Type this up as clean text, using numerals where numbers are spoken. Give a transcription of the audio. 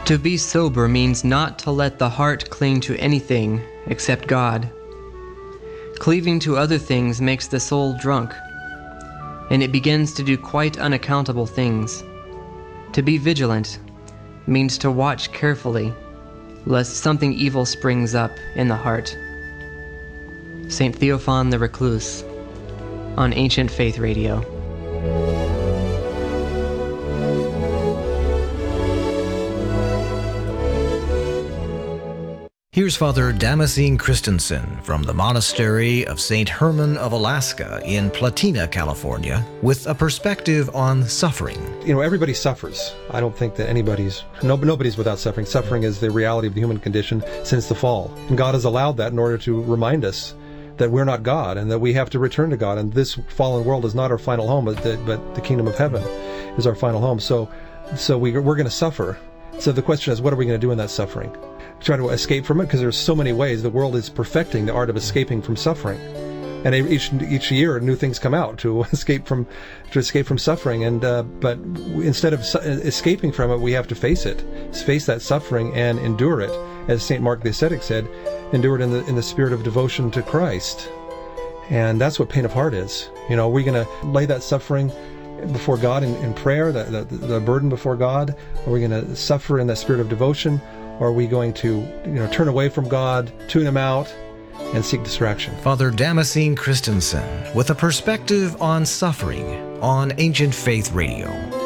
To be sober means not to let the heart cling to anything except God. Cleaving to other things makes the soul drunk, and it begins to do quite unaccountable things. To be vigilant means to watch carefully, lest something evil springs up in the heart. St. Theophan the Recluse, on Ancient Faith Radio. Here's Father Damascene Christensen from the Monastery of St. Herman of Alaska in Platina, California, with a perspective on suffering. You know, everybody suffers. I don't think that nobody's without suffering. Suffering is the reality of the human condition since the fall. And God has allowed that in order to remind us that we're not God and that we have to return to God. And this fallen world is not our final home, but the kingdom of heaven is our final home. So we're going to suffer. So the question is, what are we going to do in that suffering? Try to escape from it, because there's so many ways. The world is perfecting the art of escaping from suffering, and each year new things come out to escape from suffering. And but instead of escaping from it, we have to face that suffering and endure it, as Saint Mark the Ascetic said, endure it in the spirit of devotion to Christ. And that's what pain of heart is. You know, we're going to lay that suffering before God in prayer, the burden before God. Are we going to suffer in that spirit of devotion? Or are we going to, turn away from God, tune Him out, and seek distraction? Father Damascene Christensen with a perspective on suffering on Ancient Faith Radio.